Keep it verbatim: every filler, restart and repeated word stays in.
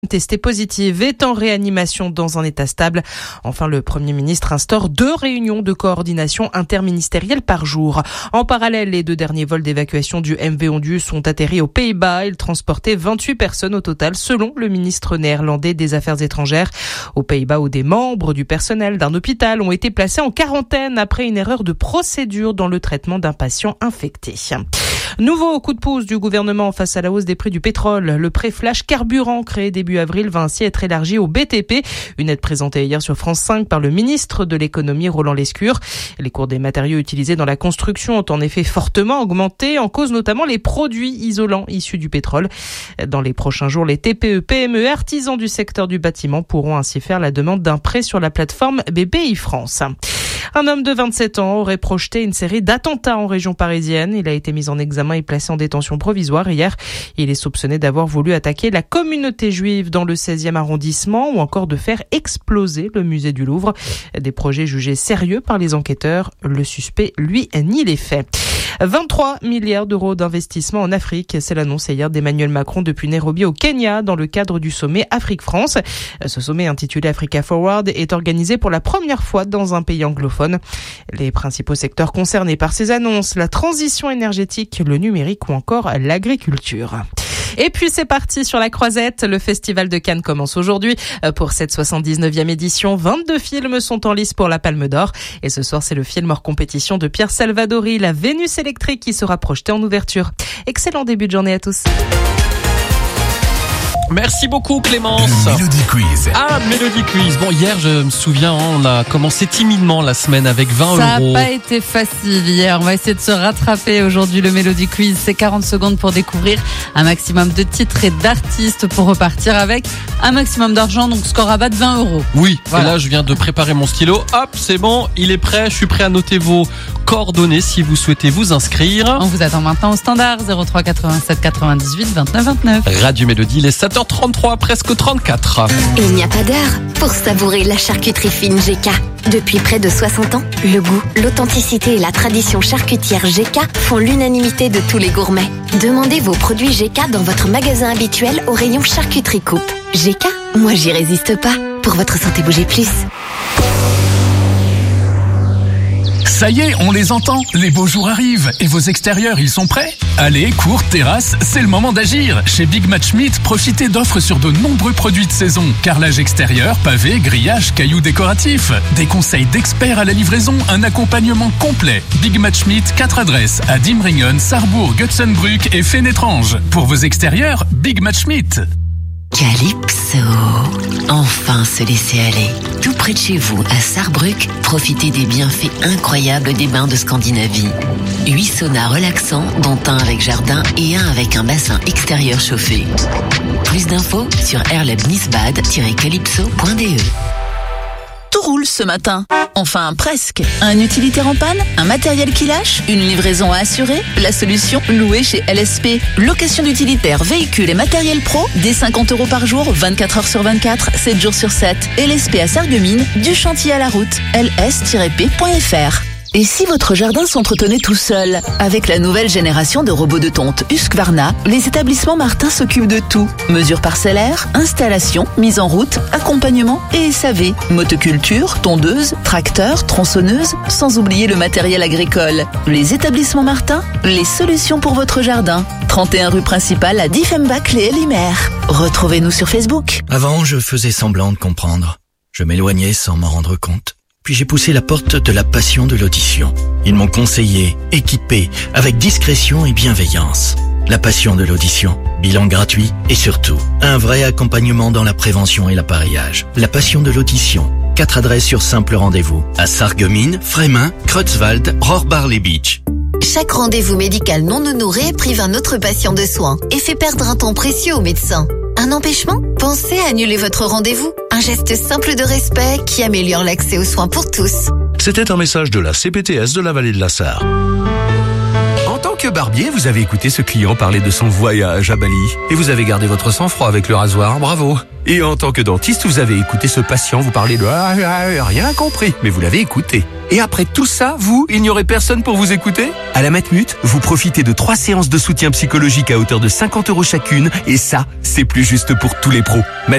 testée positive est en réanimation dans un état stable. Enfin, le Premier ministre instaure deux réunions de coordination interministérielle par jour. En parallèle, les deux derniers vols d'évacuation du M V Ondius sont atterris aux Pays-Bas. Ils transportaient vingt-huit personnes au total, selon le ministre néerlandais des Affaires étrangères. Aux Pays-Bas, où des membres du personnel d'un hôpital ont été placés en quarantaine après une erreur de procédure dans le traitement d'un patient infecté. Nouveau coup de pouce du gouvernement face à la hausse des prix du pétrole. Le prêt flash carburant créé début avril va ainsi être élargi au B T P. Une aide présentée hier sur France cinq par le ministre de l'économie Roland Lescure. Les cours des matériaux utilisés dans la construction ont en effet fortement augmenté, en cause notamment les produits isolants issus du pétrole. Dans les prochains jours, les T P E, P M E, artisans du secteur du bâtiment pourront ainsi faire la demande d'un prêt sur la plateforme B P I France. Un homme de vingt-sept ans aurait projeté une série d'attentats en région parisienne. Il a été mis en examen et placé en détention provisoire hier. Il est soupçonné d'avoir voulu attaquer la communauté juive dans le seizième arrondissement ou encore de faire exploser le musée du Louvre. Des projets jugés sérieux par les enquêteurs. Le suspect, lui, nie les faits. vingt-trois milliards d'euros d'investissement en Afrique. C'est l'annonce hier d'Emmanuel Macron depuis Nairobi au Kenya dans le cadre du sommet Afrique-France. Ce sommet intitulé Africa Forward est organisé pour la première fois dans un pays anglophone. Les principaux secteurs concernés par ces annonces, la transition énergétique, le numérique ou encore l'agriculture. Et puis c'est parti sur la croisette. Le Festival de Cannes commence aujourd'hui. Pour cette soixante-dix-neuvième édition, vingt-deux films sont en lice pour la Palme d'Or. Et ce soir, c'est le film hors compétition de Pierre Salvadori, La Vénus électrique, qui sera projeté en ouverture. Excellent début de journée à tous. Merci beaucoup Clémence. Le Mélodie Quiz. Ah, Mélodie Quiz. Bon, hier, je me souviens, on a commencé timidement la semaine avec vingt Ça euros. Ça n'a pas été facile hier. On va essayer de se rattraper aujourd'hui. Le Mélodie Quiz, c'est quarante secondes pour découvrir un maximum de titres et d'artistes pour repartir avec un maximum d'argent. Donc, score à battre vingt euros. Oui, voilà. Et là, je viens de préparer mon stylo. Hop, c'est bon, il est prêt. Je suis prêt à noter vos coordonnées si vous souhaitez vous inscrire. On vous attend maintenant au standard zéro trois quatre-vingt-sept quatre-vingt-dix-huit vingt-neuf vingt-neuf. Radio Mélodie, il est sept heures trente-trois, presque trente-quatre. Il n'y a pas d'heure pour savourer la charcuterie fine G K. Depuis près de soixante ans, le goût, l'authenticité et la tradition charcutière G K font l'unanimité de tous les gourmets. Demandez vos produits G K dans votre magasin habituel au rayon charcuterie coupe. G K, moi j'y résiste pas. Pour votre santé, bougez plus. Ça y est, on les entend. Les beaux jours arrivent. Et vos extérieurs, ils sont prêts? Allez, cours, terrasse, c'est le moment d'agir. Chez Big Match Meat, profitez d'offres sur de nombreux produits de saison. Carrelage extérieur, pavés, grillage, cailloux décoratifs. Des conseils d'experts à la livraison, un accompagnement complet. Big Match Meat, quatre adresses à Dimringen, Sarrebourg, Gutsenbrück et Fénétrange. Pour vos extérieurs, Big Match Meat. Calypso. Enfin se laisser aller. Tout près de chez vous, à Sarrebourg, profitez des bienfaits incroyables des bains de Scandinavie. Huit saunas relaxants, dont un avec jardin et un avec un bassin extérieur chauffé. Plus d'infos sur airlabnisbad tiret calypso point d e. Tout roule ce matin. Enfin, presque. Un utilitaire en panne? Un matériel qui lâche? Une livraison à assurer? La solution, louée chez L S P. Location d'utilitaires, véhicules et matériel pro, dès cinquante euros par jour, vingt-quatre heures sur vingt-quatre, sept jours sur sept. L S P à Sarreguemines, du chantier à la route. l s tiret p point f r. Et si votre jardin s'entretenait tout seul? Avec la nouvelle génération de robots de tonte Husqvarna, les établissements Martin s'occupent de tout. Mesures parcellaires, installation, mise en route, accompagnement et S A V. Motoculture, tondeuse, tracteur, tronçonneuse, sans oublier le matériel agricole. Les établissements Martin, les solutions pour votre jardin. trente et un rue principale à Diefenbach les Limer. Retrouvez-nous sur Facebook. Avant, je faisais semblant de comprendre. Je m'éloignais sans m'en rendre compte. Puis j'ai poussé la porte de la passion de l'audition. Ils m'ont conseillé, équipé, avec discrétion et bienveillance. La passion de l'audition, bilan gratuit et surtout, un vrai accompagnement dans la prévention et l'appareillage. La passion de l'audition, quatre adresses sur simple rendez-vous. À Sarreguemines, Frémin, Creutzwald, Rohrbach-les-Beach. Chaque rendez-vous médical non honoré prive un autre patient de soins et fait perdre un temps précieux au médecin. Un empêchement? Pensez à annuler votre rendez-vous. Un geste simple de respect qui améliore l'accès aux soins pour tous. C'était un message de la C P T S de la vallée de la Sarre. En tant que barbier, vous avez écouté ce client parler de son voyage à Bali. Et vous avez gardé votre sang-froid avec le rasoir, bravo. Et en tant que dentiste, vous avez écouté ce patient vous parler de ah, ah, rien compris, mais vous l'avez écouté. Et après tout ça, vous, il n'y aurait personne pour vous écouter? À la Matmut, vous profitez de trois séances de soutien psychologique à hauteur de cinquante euros chacune, et ça, c'est plus juste pour tous les pros.